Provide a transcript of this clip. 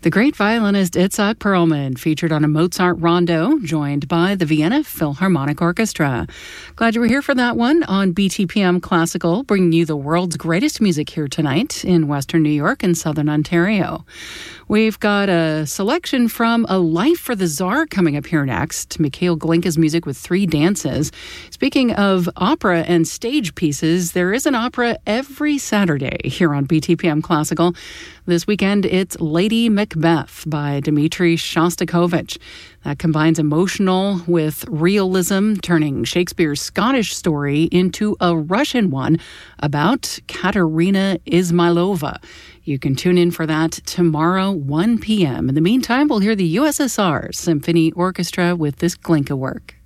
The great violinist Itzhak Perlman featured on a Mozart rondo, joined by the Vienna Philharmonic Orchestra. Glad you were here for that one on BTPM Classical, bringing you the world's greatest music here tonight in Western New York and Southern Ontario. We've got a selection from A Life for the Tsar coming up here next. Mikhail Glinka's music with 3 dances. Speaking of opera and stage pieces, there is an opera every Saturday here on BTPM Classical. This weekend, it's Lady Macbeth by Dmitri Shostakovich. That combines emotional with realism, turning Shakespeare's Scottish story into a Russian one about Katerina Izmailova. You can tune in for that tomorrow, 1 p.m. In the meantime, we'll hear the USSR Symphony Orchestra with this Glinka work.